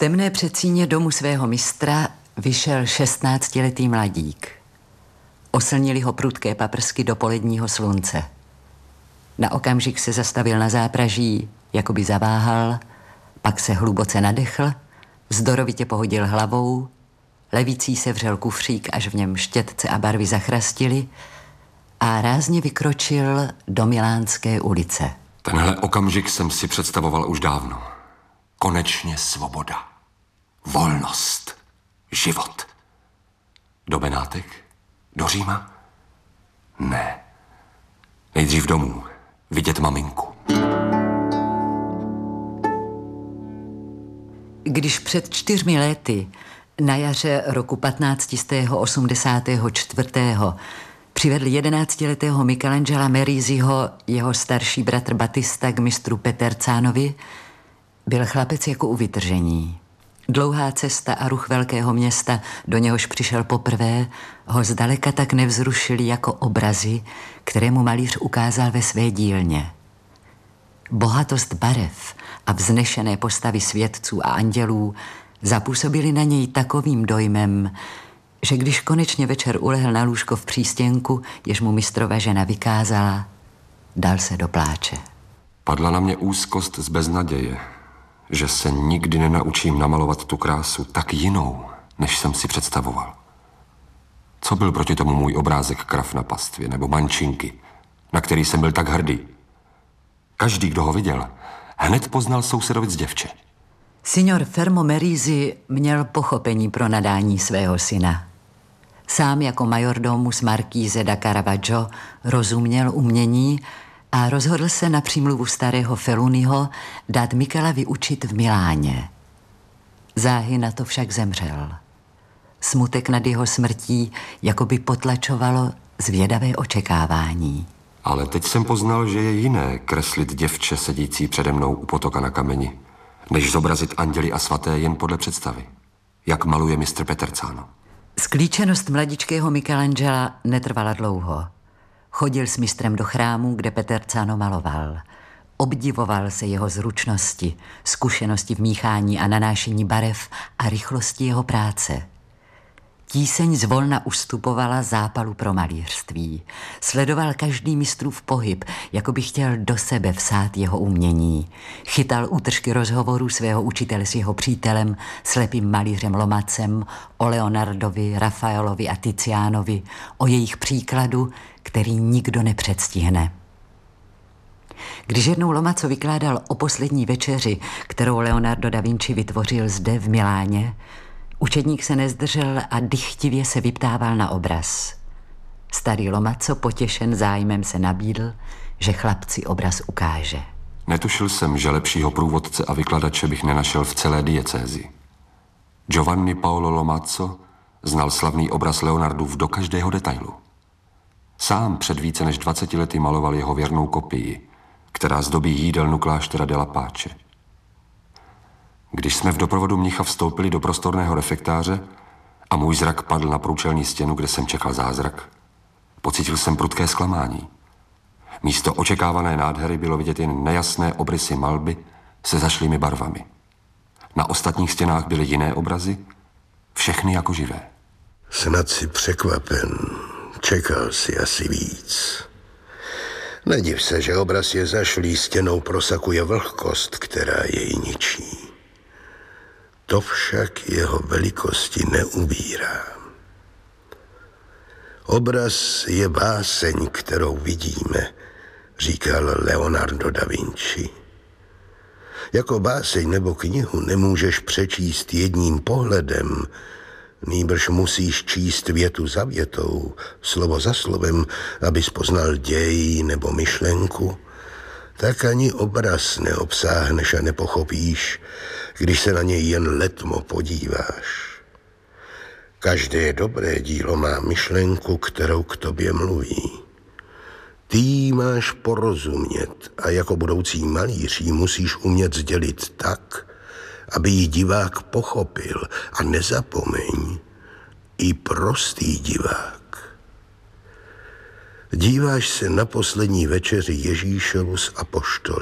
temné předsíně domu svého mistra vyšel 16letý mladík. Oslnili ho prudké paprsky do poledního slunce. Na okamžik se zastavil na zápraží, jakoby zaváhal, pak se hluboce nadechl, vzdorovitě pohodil hlavou, levící se vřel kufřík, až v něm štětce a barvy zachrastily, a rázně vykročil do Milánské ulice. Tenhle okamžik jsem si představoval už dávno. Konečně svoboda. Volnost. Život. Do Benátek? Do Říma? Ne. Nejdřív domů. Vidět maminku. Když před 4 lety, na jaře roku 1584. přivedl 11letého Michelangela Merisiho jeho starší bratr Batista k mistru Peterzanovi, byl chlapec jako u vytržení. Dlouhá cesta a ruch velkého města, do něhož přišel poprvé, ho zdaleka tak nevzrušili jako obrazy, které mu malíř ukázal ve své dílně. Bohatost barev a vznešené postavy světců a andělů zapůsobily na něj takovým dojmem, že když konečně večer ulehl na lůžko v přístěnku, jež mu mistrova žena vykázala, dal se do pláče. Padla na mě úzkost z beznaděje, že se nikdy nenaučím namalovat tu krásu tak jinou, než jsem si představoval. Co byl proti tomu můj obrázek Krav na pastvě nebo Mančinky, na který jsem byl tak hrdý? Každý, kdo ho viděl, hned poznal sousedovic děvče. Signor Fermo Merisi měl pochopení pro nadání svého syna. Sám jako majordomus markíze da Caravaggio rozuměl umění a rozhodl se na přímluvu starého Feluniho dát Michela vyučit v Miláně. Záhy na to však zemřel. Smutek nad jeho smrtí jakoby potlačovalo zvědavé očekávání. Ale teď jsem poznal, že je jiné kreslit děvče sedící přede mnou u potoka na kameni, než zobrazit anděli a svaté jen podle představy, jak maluje mistr Peterzano. Sklíčenost mladičkého Michelangela netrvala dlouho. Chodil s mistrem do chrámu, kde Peterzano maloval. Obdivoval se jeho zručnosti, zkušenosti v míchání a nanášení barev a rychlosti jeho práce. Tíseň zvolna ustupovala zápalu pro malířství. Sledoval každý mistrův pohyb, jako by chtěl do sebe vsát jeho umění. Chytal útržky rozhovorů svého učitele s jeho přítelem, slepým malířem Lomacem, o Leonardovi, Rafaelovi a Tizianovi, o jejich příkladu, který nikdo nepředstihne. Když jednou Lomaco vykládal o poslední večeři, kterou Leonardo da Vinci vytvořil zde v Miláně, učedník se nezdržel a dychtivě se vyptával na obraz. Starý Lomaco potěšen zájmem se nabídl, že chlapci obraz ukáže. Netušil jsem, že lepšího průvodce a vykladače bych nenašel v celé diecézi. Giovanni Paolo Lomaco znal slavný obraz Leonardův do každého detailu. Sám před více než 20 lety maloval jeho věrnou kopii, která zdobí jídelnu kláštera de la Pace. Když jsme v doprovodu mnicha vstoupili do prostorného refektáře a můj zrak padl na průčelní stěnu, kde jsem čekal zázrak, pocítil jsem prudké zklamání. Místo očekávané nádhery bylo vidět jen nejasné obrysy malby se zašlými barvami. Na ostatních stěnách byly jiné obrazy, všechny jako živé. Snad si překvapen, čekal si asi víc. Nediv se, že obraz je zašlý stěnou prosakuje vlhkost, která jej ničí. To však jeho velikosti neubírá. Obraz je báseň, kterou vidíme, říkal Leonardo da Vinci. Jako báseň nebo knihu nemůžeš přečíst jedním pohledem, nýbrž musíš číst větu za větou, slovo za slovem, abys poznal děj nebo myšlenku. Tak ani obraz neobsáhneš a nepochopíš, když se na něj jen letmo podíváš. Každé dobré dílo má myšlenku, kterou k tobě mluví. Ty jí máš porozumět a jako budoucí malíř ji musíš umět sdělit tak, aby ji divák pochopil. A nezapomeň, i prostý divák. Díváš se na poslední večeři Ježíšovu z apoštolů.